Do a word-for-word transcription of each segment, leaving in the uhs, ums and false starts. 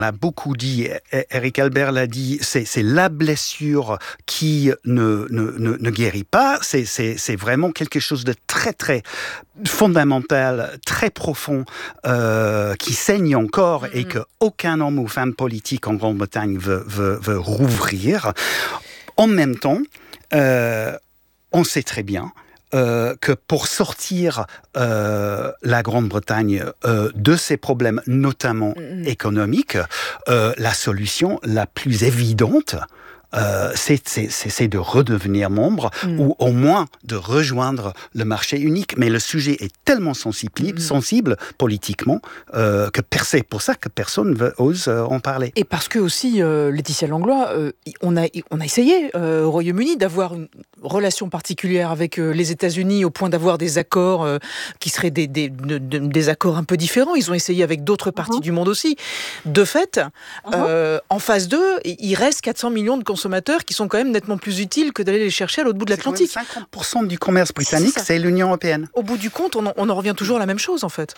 On a beaucoup dit, Eric Albert l'a dit, c'est, c'est la blessure qui ne, ne, ne, ne guérit pas. C'est, c'est, c'est vraiment quelque chose de très, très fondamental, très profond, euh, qui saigne encore mm-hmm. et qu'aucun homme ou femme politique en Grande-Bretagne veut, veut, veut rouvrir. En même temps, euh, on sait très bien Euh, que pour sortir euh, la Grande-Bretagne euh, de ses problèmes, notamment mmh. économiques, euh, la solution la plus évidente, euh, c'est, c'est, c'est de redevenir membre mmh. ou au moins de rejoindre le marché unique. Mais le sujet est tellement sensible, mmh. sensible politiquement euh, que c'est pour ça que personne veut, ose euh, en parler. Et parce que aussi, euh, Laetitia Langlois, euh, on, a, on a essayé euh, au Royaume-Uni d'avoir une relation particulière avec euh, les États-Unis au point d'avoir des accords euh, qui seraient des, des, de, de, des accords un peu différents. Ils ont essayé avec d'autres parties uh-huh. du monde aussi. De fait, uh-huh. euh, en phase deux, il reste quatre cents millions de consommateurs qui sont quand même nettement plus utiles que d'aller les chercher à l'autre bout de l'Atlantique. cinquante pour cent du commerce britannique, c'est, c'est l'Union européenne. Au bout du compte, on en, on en revient toujours à la même chose, en fait.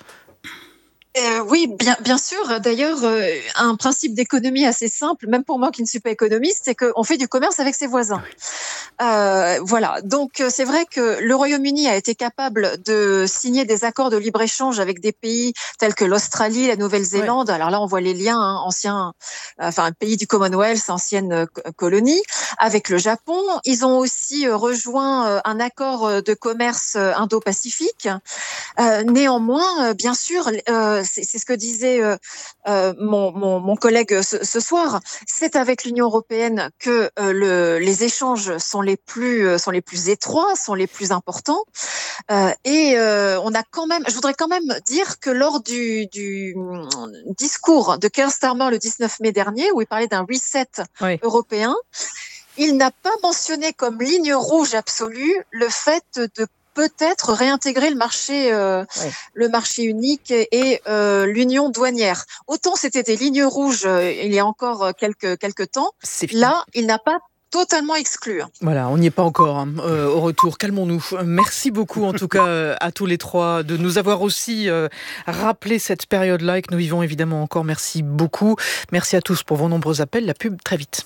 Euh, oui, bien, bien sûr. D'ailleurs, euh, un principe d'économie assez simple, même pour moi qui ne suis pas économiste, c'est qu'on fait du commerce avec ses voisins. Euh, voilà. Donc, c'est vrai que le Royaume-Uni a été capable de signer des accords de libre-échange avec des pays tels que l'Australie, la Nouvelle-Zélande. Ouais. Alors là, on voit les liens, hein, anciens, enfin, pays du Commonwealth, ancienne colonie, avec le Japon. Ils ont aussi rejoint un accord de commerce indo-pacifique. Euh, néanmoins, bien sûr, euh, C'est, c'est ce que disait euh, euh, mon, mon, mon collègue ce, ce soir. C'est avec l'Union européenne que euh, le, les échanges sont les plus euh, sont les plus étroits, sont les plus importants. Euh, et euh, on a quand même, je voudrais quand même dire que lors du, du discours de Keir Starmer le dix-neuf mai dernier, où il parlait d'un reset oui. européen, il n'a pas mentionné comme ligne rouge absolue le fait de peut-être réintégrer le marché, euh, ouais. le marché unique et, et euh, l'union douanière. Autant c'était des lignes rouges euh, il y a encore quelques quelques temps. Là, il n'a pas totalement exclu. Voilà, on n'y est pas encore hein, euh, au retour. Calmons-nous. Merci beaucoup en tout cas euh, à tous les trois de nous avoir aussi euh, rappelé cette période-là et que nous vivons évidemment encore. Merci beaucoup. Merci à tous pour vos nombreux appels. La pub très vite.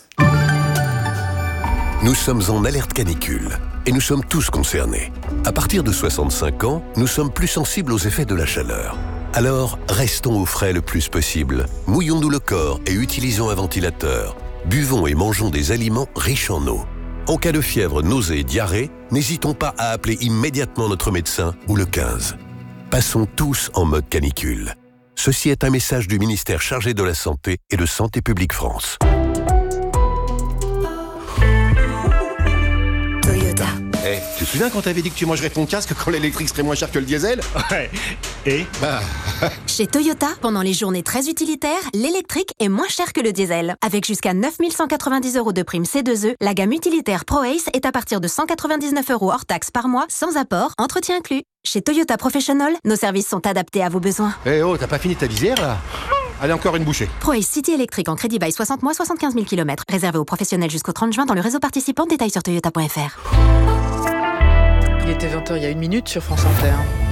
Nous sommes en alerte canicule et nous sommes tous concernés. À partir de soixante-cinq ans, nous sommes plus sensibles aux effets de la chaleur. Alors, restons au frais le plus possible. Mouillons-nous le corps et utilisons un ventilateur. Buvons et mangeons des aliments riches en eau. En cas de fièvre, nausée et diarrhée, n'hésitons pas à appeler immédiatement notre médecin ou le quinze. Passons tous en mode canicule. Ceci est un message du ministère chargé de la Santé et de Santé publique France. Hey, tu te souviens quand t'avais dit que tu mangerais ton casque quand l'électrique serait moins cher que le diesel ? Ouais. Et bah... Chez Toyota, pendant les journées très utilitaires, l'électrique est moins cher que le diesel. Avec jusqu'à neuf mille cent quatre-vingt-dix euros de prime C deux E, la gamme utilitaire ProAce est à partir de cent quatre-vingt-dix-neuf euros hors taxe par mois, sans apport, entretien inclus. Chez Toyota Professional, nos services sont adaptés à vos besoins. Eh hey oh, t'as pas fini ta visière là ? Allez, encore une bouchée. ProAce City électrique en crédit bail soixante mois, soixante-quinze mille kilomètres. Réservé aux professionnels jusqu'au trente juin dans le réseau participant. Détails sur toyota point f r. Il était vingt heures il y a une minute sur France Inter.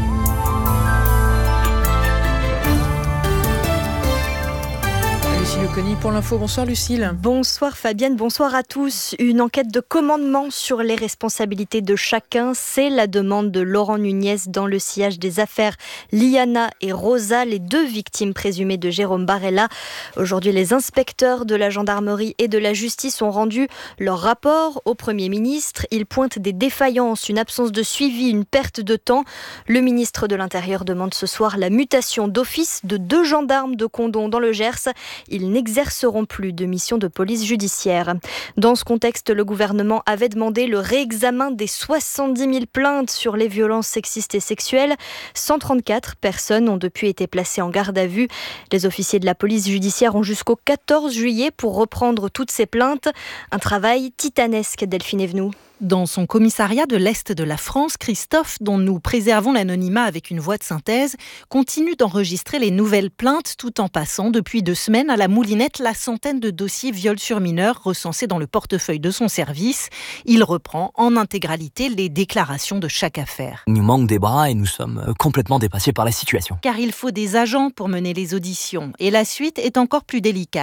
Lucille Oconi pour l'info. Bonsoir Lucille. Bonsoir Fabienne, bonsoir à tous. Une enquête de commandement sur les responsabilités de chacun, c'est la demande de Laurent Nunez dans le sillage des affaires Liana et Rosa, les deux victimes présumées de Jérôme Barella. Aujourd'hui, les inspecteurs de la gendarmerie et de la justice ont rendu leur rapport au Premier ministre. Ils pointent des défaillances, une absence de suivi, une perte de temps. Le ministre de l'Intérieur demande ce soir la mutation d'office de deux gendarmes de Condom dans le Gers. Ils n'exerceront plus de mission de police judiciaire. Dans ce contexte, le gouvernement avait demandé le réexamen des soixante-dix mille plaintes sur les violences sexistes et sexuelles. cent trente-quatre personnes ont depuis été placées en garde à vue. Les officiers de la police judiciaire ont jusqu'au quatorze juillet pour reprendre toutes ces plaintes. Un travail titanesque, Delphine Evenou. Dans son commissariat de l'Est de la France, Christophe, dont nous préservons l'anonymat avec une voix de synthèse, continue d'enregistrer les nouvelles plaintes tout en passant depuis deux semaines à la moulinette la centaine de dossiers viol sur mineurs recensés dans le portefeuille de son service. Il reprend en intégralité les déclarations de chaque affaire. Il nous manque des bras et nous sommes complètement dépassés par la situation. Car il faut des agents pour mener les auditions et la suite est encore plus délicate.